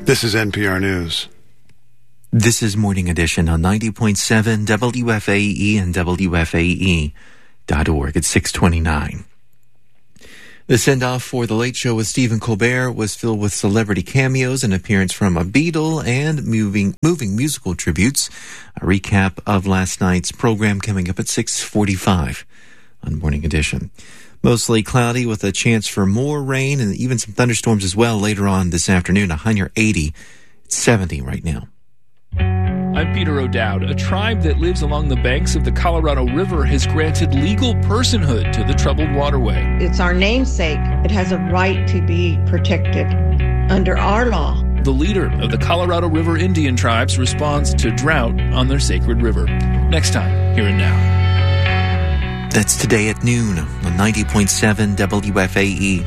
This is NPR News. This is Morning Edition on 90.7 WFAE and WFAE.org. It's 6:29. The send-off for The Late Show with Stephen Colbert was filled with celebrity cameos, an appearance from a Beatle, and moving musical tributes. A recap of last night's program coming up at 6:45 on Morning Edition. Mostly cloudy with a chance for more rain and even some thunderstorms as well later on this afternoon. A high near 80. It's 70 right now. I'm Peter O'Dowd. A tribe that lives along the banks of the Colorado River has granted legal personhood to the troubled waterway. It's our namesake. It has a right to be protected under our law. The leader of the Colorado River Indian tribes responds to drought on their sacred river. Next time, Here and Now. That's today at noon on 90.7 WFAE.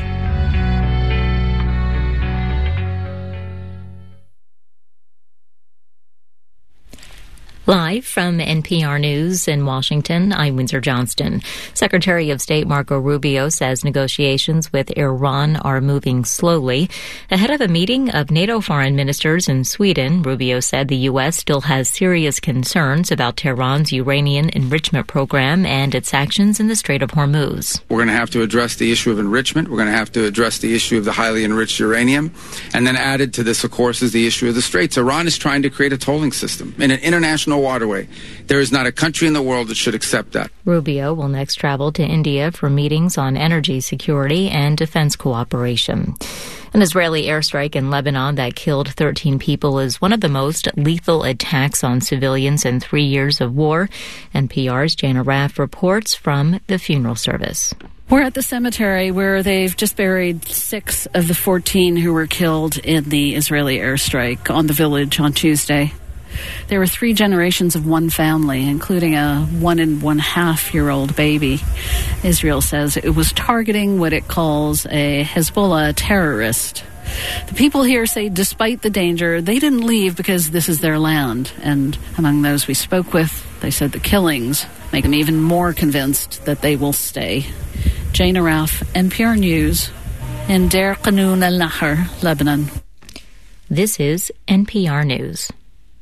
Live from NPR News in Washington, I'm Windsor Johnston. Secretary of State Marco Rubio says negotiations with Iran are moving slowly. Ahead of a meeting of NATO foreign ministers in Sweden, Rubio said the U.S. still has serious concerns about Tehran's uranium enrichment program and its actions in the Strait of Hormuz. We're going to have to address the issue of enrichment. We're going to have to address the issue of the highly enriched uranium. And then added to this, of course, is the issue of the Straits. Iran is trying to create a tolling system in an international waterway. There is not a country in the world that should accept that. Rubio will next travel to India for meetings on energy security and defense cooperation. An Israeli airstrike in Lebanon that killed 13 people is one of the most lethal attacks on civilians in 3 years of war. NPR's Jana Raff reports from the funeral service. We're at the cemetery where they've just buried 6 of the 14 who were killed in the Israeli airstrike on the village on Tuesday. There were 3 generations of one family, including a 1.5-year-old baby. Israel says it was targeting what it calls a Hezbollah terrorist. The people here say despite the danger, they didn't leave because this is their land. And among those we spoke with, they said the killings make them even more convinced that they will stay. Jana Raff, NPR News, in Deir Qanoun al-Nahar, Lebanon. This is NPR News.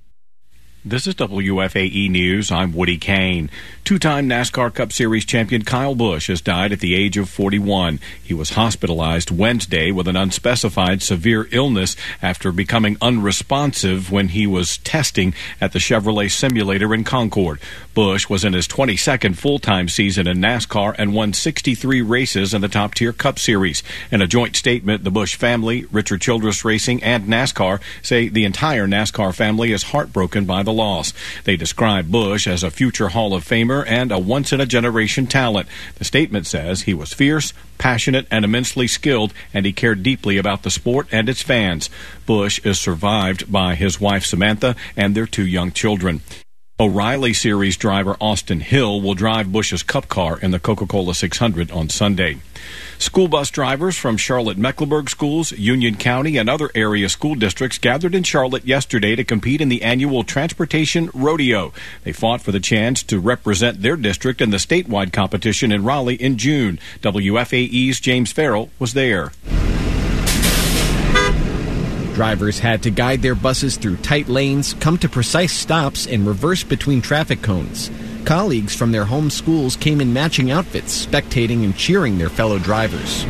This is WFAE News. I'm Woody Kane. 2-time NASCAR Cup Series champion Kyle Busch has died at the age of 41. He was hospitalized Wednesday with an unspecified severe illness after becoming unresponsive when he was testing at the Chevrolet simulator in Concord. Busch was in his 22nd full-time season in NASCAR and won 63 races in the top-tier Cup Series. In a joint statement, the Busch family, Richard Childress Racing, and NASCAR say the entire NASCAR family is heartbroken by the loss. They describe Busch as a future Hall of Famer and a once-in-a-generation talent. The statement says he was fierce, passionate, and immensely skilled, and he cared deeply about the sport and its fans. Busch is survived by his wife Samantha and their 2 young children. O'Reilly Series driver Austin Hill will drive Busch's Cup car in the Coca-Cola 600 on Sunday. School bus drivers from Charlotte-Mecklenburg schools, Union County, and other area school districts gathered in Charlotte yesterday to compete in the annual Transportation Rodeo. They fought for the chance to represent their district in the statewide competition in Raleigh in June. WFAE's James Farrell was there. Drivers had to guide their buses through tight lanes, come to precise stops, and reverse between traffic cones. Colleagues from their home schools came in matching outfits, spectating and cheering their fellow drivers.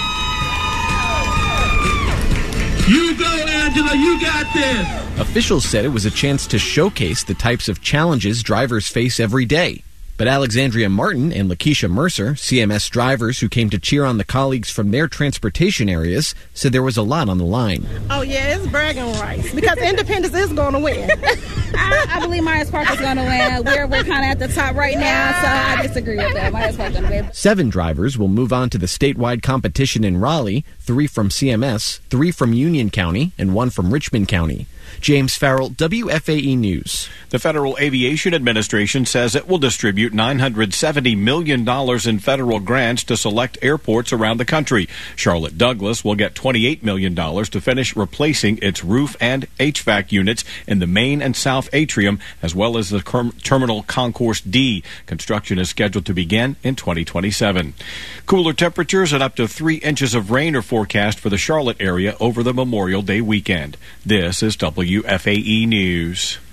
You go, Angela, you got this! Officials said it was a chance to showcase the types of challenges drivers face every day. But Alexandria Martin and Lakeisha Mercer, CMS drivers who came to cheer on the colleagues from their transportation areas, said there was a lot on the line. Oh, yeah, it's bragging rights because Independence is going to win. I believe Myers Park is going to win. We're kind of at the top right now, so I disagree with that. Myers Park is going to win. 7 drivers will move on to the statewide competition in Raleigh, 3 from CMS, 3 from Union County, and 1 from Richmond County. James Farrell, WFAE News. The Federal Aviation Administration says it will distribute $970 million in federal grants to select airports around the country. Charlotte Douglas will get $28 million to finish replacing its roof and HVAC units in the main and south south atrium, as well as the Terminal Concourse D. Construction is scheduled to begin in 2027. Cooler temperatures and up to 3 inches of rain are forecast for the Charlotte area over the Memorial Day weekend. This is WFAE News.